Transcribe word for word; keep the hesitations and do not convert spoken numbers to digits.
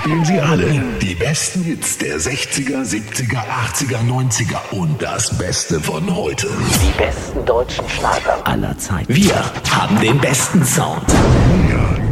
spielen sie alle. Die besten Hits der sechziger, siebziger, achtziger, neunziger und das Beste von heute. Die besten deutschen Schlager aller Zeiten. Wir haben den besten Sound. Ja,